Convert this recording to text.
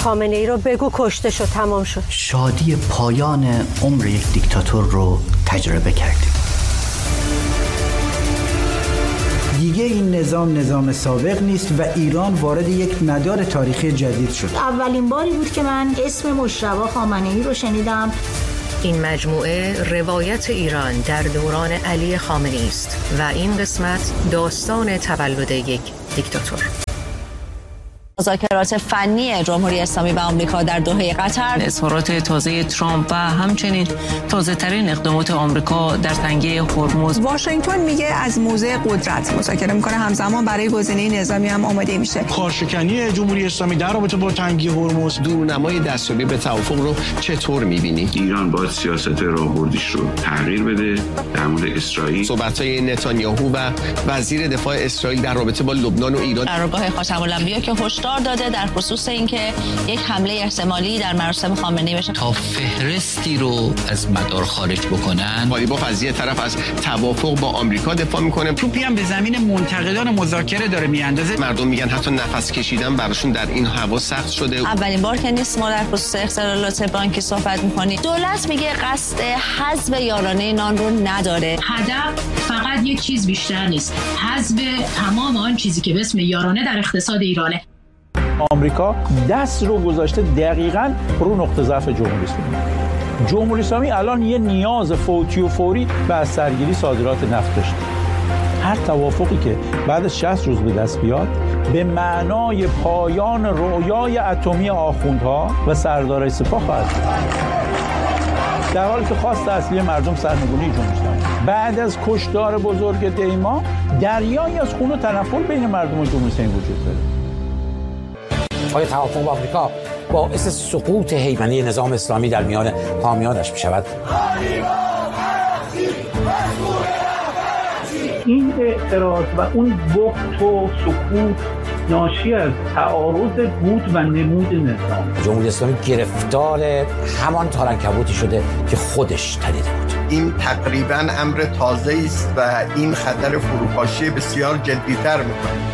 خامنه ای رو بگو کشته شد، تمام شد. شادی پایان عمر یک دیکتاتور رو تجربه کردیم. دیگه این نظام سابق نیست و ایران وارد یک مدار تاریخی جدید شد. اولین باری بود که من اسم مجتبی خامنه‌ای رو شنیدم. این مجموعه روایت ایران در دوران علی خامنه‌ای است و این قسمت داستان تولد یک دیکتاتور. مذاکرات فنی جمهوری اسلامی و آمریکا در دوحه قطر، اظهارات تازه ترامپ و همچنین تازه‌ترین اقدامات آمریکا در تنگه هرمز. واشنگتن میگه از موضع قدرت مذاکره میکنه، همزمان برای گزینه نظامی هم آماده میشه. کارشکنی جمهوری اسلامی در رابطه با تنگه هرمز. دورنمای دستیابی به توافق رو چطور میبینی؟ ایران باید سیاست راهبردیش رو تغییر بده. در مورد اسرائیل صحبت‌های نتانیاهو و وزیر دفاع اسرائیل در رابطه با لبنان و ایران. قرارگاه خاتم الانبیا که هشدار داده در خصوص اینکه یک حمله احتمالی در مراسم خامنه‌ای بشه. تا فهرستی رو از مدار خارج بکنن. غالیباف از یه طرف از توافق با آمریکا دفاع میکنه، توپی هم به زمین منتقدان مذاکره داره میاندازه. مردم میگن حتی نفس کشیدن براشون در این هوا سخت شده. اولین بار که نیست ما در خصوص اختلالات بانکی صحبت میکنیم. دولت میگه قصد حذف یارانه نان رو نداره. هدف فقط یک چیز بیشتر نیست، حذف تمام آن چیزی که به اسم یارانه در اقتصاد ایرانه. آمریکا دست رو گذاشته دقیقاً رو نقطه ضعف جمهوری اسلامی. جمهوری اسلامی الان یه نیاز فوتی و فوری به از سرگیری صادرات نفت داشته. هر توافقی که بعد از 60 روز به دست بیاد به معنای پایان رویای اتمی آخوندها و سردارای سپاه خواهد بود. در حالی که خواست اصلی مردم سرنگونی جمهوری اسلامی. بعد از کشتار بزرگ دیما دریایی از خون و تنفر بین مردم و جمهوری اسلامی وجود داره. آیا توافق با آمریکا باعث سقوط هیمنه نظام اسلامی در میان حامیانش می شود؟ این اعتراض و اون بخت و سکوت ناشی از تعارض بود و نمود نظام. جمهوری اسلامی گرفتار همان تارنکبوتی شده که خودش تنیده بود. این تقریباً امر تازه است و این خطر فروپاشی بسیار جدی‌تر می‌کند.